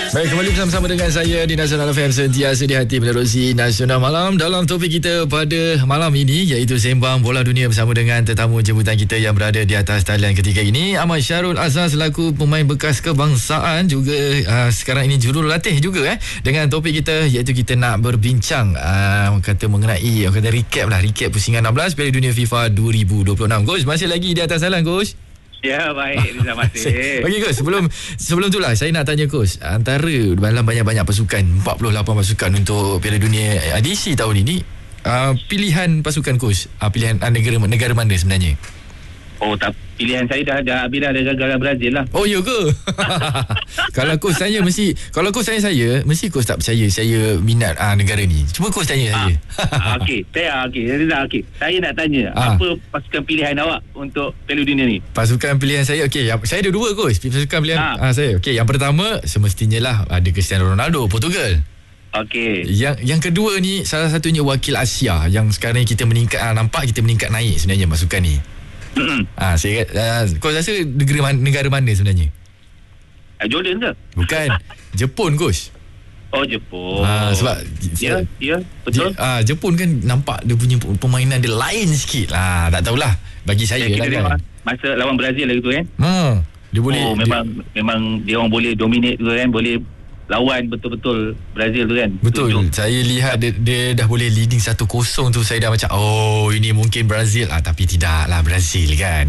Baik, kembali bersama dengan saya di Nasional FM, sentiasa di hati menerusi Nasional Malam. Dalam topik kita pada malam ini, iaitu Sembang Bola Dunia bersama dengan tetamu jemputan kita yang berada di atas talian ketika ini, Ahmad Syarul Azhar selaku pemain bekas kebangsaan, juga sekarang ini jurulatih juga dengan topik kita, iaitu kita nak berbincang kata mengenai recap pusingan 16 Piala Dunia FIFA 2026. Coach, masih lagi di atas talian, Coach? Ya, baik. Terima kasih. Okey, Coach, sebelum itulah saya nak tanya, Coach, antara dalam banyak-banyak pasukan, 48 pasukan untuk Piala Dunia edisi tahun ini, pilihan pasukan, Coach, pilihan negara mana sebenarnya? Oh, tak, pilihan saya dah habis dah, ada gagal Brazil lah. Oh, ya ke? Kalau Coach tanya saya, mesti Coach tak percaya saya minat negara ni. Cuba Coach tanya saya. Okey, saya nak tanya, apa pasukan pilihan awak untuk Piala Dunia ni? Pasukan pilihan saya, okey, saya ada dua, Coach. Pasukan pilihan saya. Okey, yang pertama semestinya lah ada Cristiano Ronaldo, Portugal. Okey. Yang kedua ni salah satunya wakil Asia yang sekarang kita meningkat, nampak kita meningkat naik sebenarnya pasukan ni. Saya Coach rasa negara mana sebenarnya? Jordan ke? Bukan. Jepun, Coach. Oh, Jepun. Sebab ya, betul. Jepun kan nampak dia punya permainan dia lain sikit. Tak tahulah, bagi saya lah kan. Masa lawan Brazil lah gitu kan. Dia boleh memang dia orang boleh dominate tu kan, boleh lawan betul-betul Brazil tu kan. Betul. Saya lihat dia dah boleh leading 1-0 tu, saya dah macam ini mungkin Brazil, tapi tidaklah Brazil kan.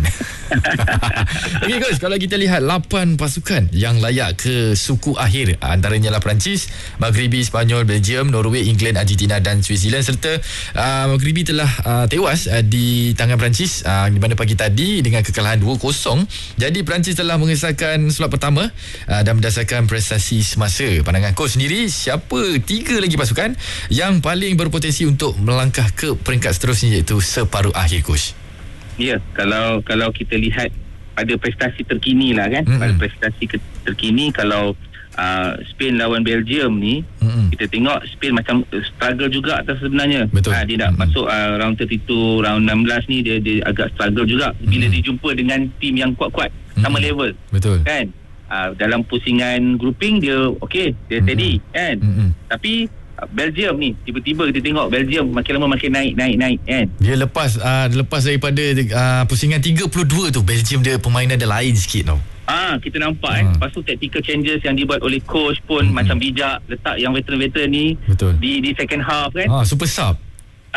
Okey, Coach, kalau kita lihat 8 pasukan yang layak ke suku akhir, antaranya lah Perancis, Maghribi, Spanyol, Belgium, Norway, England, Argentina dan Switzerland, serta Maghribi telah tewas di tangan Perancis di mana pagi tadi dengan kekalahan 2-0. Jadi Perancis telah mengesahkan slot pertama dan berdasarkan prestasi semasa. Pandangan Coach sendiri, siapa 3 lagi pasukan yang paling berpotensi untuk melangkah ke peringkat seterusnya, iaitu separuh akhir, Coach? Ya, kalau kita lihat pada prestasi terkini lah kan, pada prestasi terkini, kalau Spain lawan Belgium ni, kita tengok Spain macam struggle juga atas sebenarnya. Betul. Dia nak masuk round 32, round 16 ni dia agak struggle juga bila dia jumpa dengan tim yang kuat-kuat sama level. Betul. Kan? Dalam pusingan grouping dia okey, dia steady kan. Tapi Belgium ni tiba-tiba kita tengok Belgium makin lama makin naik kan. Dia lepas daripada pusingan 32 tu, Belgium dia permainan dia lain sikit tau. Kita nampak lepas tu tactical changes yang dibuat oleh coach pun macam bijak, letak yang veteran-veteran ni di second half kan. Super sub.